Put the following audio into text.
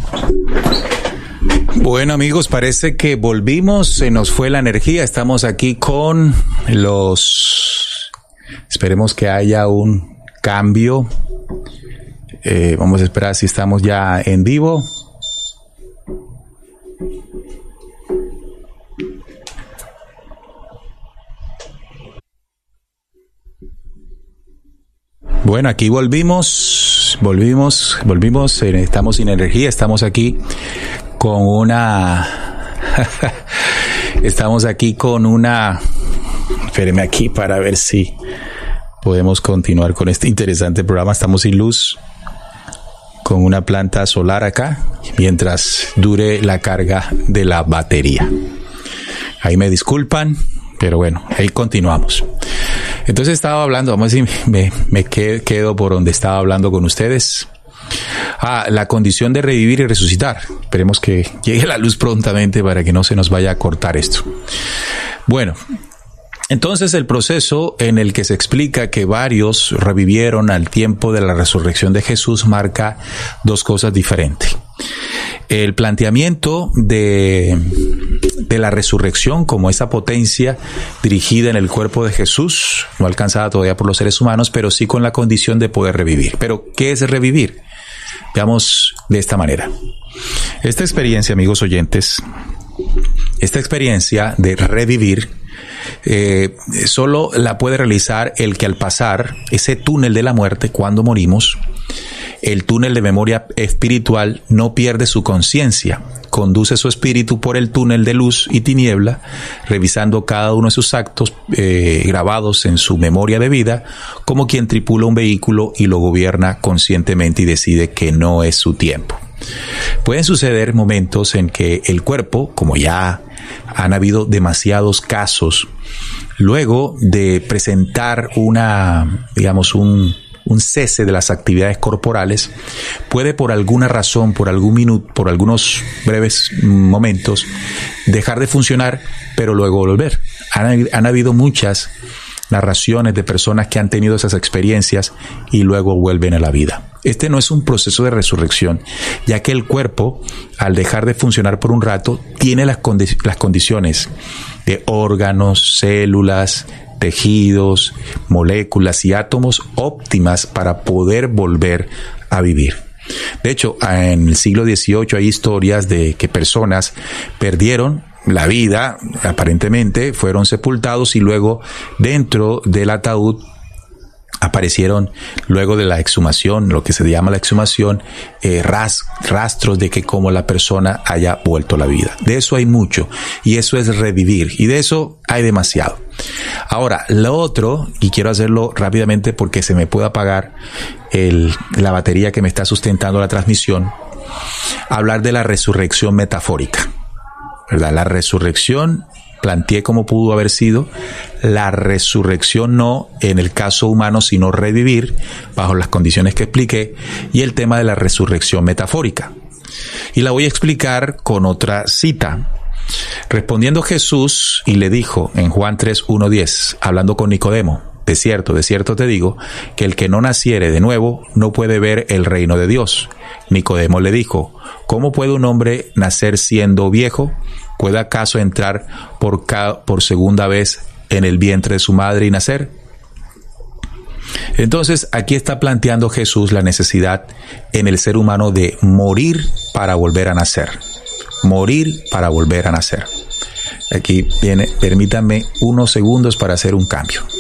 Bueno, amigos, parece que volvimos, se nos fue la energía, estamos aquí con esperemos que haya un cambio, vamos a esperar si estamos ya en vivo. Bueno, aquí volvimos, estamos sin energía, estamos aquí con espéreme aquí para ver si podemos continuar con este interesante programa. Estamos sin luz, con una planta solar acá, mientras dure la carga de la batería. Ahí me disculpan, pero bueno, ahí continuamos. Entonces estaba hablando, vamos a decir, me quedo por donde estaba hablando con ustedes. La condición de revivir y resucitar. Esperemos que llegue la luz prontamente para que no se nos vaya a cortar esto. Bueno, entonces el proceso en el que se explica que varios revivieron al tiempo de la resurrección de Jesús marca dos cosas diferentes. El planteamiento de la resurrección como esa potencia dirigida en el cuerpo de Jesús, no alcanzada todavía por los seres humanos, pero sí con la condición de poder revivir. Pero, ¿qué es revivir? Veamos de esta manera. Esta experiencia, amigos oyentes, esta experiencia de revivir, solo la puede realizar el que al pasar ese túnel de la muerte cuando morimos, el túnel de memoria espiritual no pierde su conciencia, conduce su espíritu por el túnel de luz y tiniebla, revisando cada uno de sus actos grabados en su memoria de vida, como quien tripula un vehículo y lo gobierna conscientemente y decide que no es su tiempo. Pueden suceder momentos en que el cuerpo, como ya han habido demasiados casos, luego de presentar un cese de las actividades corporales, puede por alguna razón, por algún minuto, por algunos breves momentos, dejar de funcionar, pero luego volver. Han habido muchas narraciones de personas que han tenido esas experiencias y luego vuelven a la vida. Este no es un proceso de resurrección, ya que el cuerpo, al dejar de funcionar por un rato, tiene las condiciones de órganos, células, tejidos, moléculas y átomos óptimas para poder volver a vivir. De hecho, en el siglo XVIII hay historias de que personas perdieron la vida, aparentemente fueron sepultados y luego dentro del ataúd aparecieron, luego de la exhumación, lo que se llama la exhumación, rastros de que como la persona haya vuelto a la vida. De eso hay mucho y eso es revivir y de eso hay demasiado. Ahora, lo otro, y quiero hacerlo rápidamente porque se me puede apagar la batería que me está sustentando la transmisión, hablar de la resurrección metafórica, ¿verdad? La resurrección, planteé cómo pudo haber sido la resurrección, no en el caso humano, sino revivir bajo las condiciones que expliqué, y el tema de la resurrección metafórica. Y la voy a explicar con otra cita. Respondiendo Jesús y le dijo en Juan 3:1-10, hablando con Nicodemo, de cierto te digo, que el que no naciere de nuevo no puede ver el reino de Dios. Nicodemo le dijo, ¿cómo puede un hombre nacer siendo viejo? ¿Puede acaso entrar por segunda vez en el vientre de su madre y nacer? Entonces, aquí está planteando Jesús la necesidad en el ser humano de morir para volver a nacer. Morir para volver a nacer. Aquí viene, permítanme unos segundos para hacer un cambio.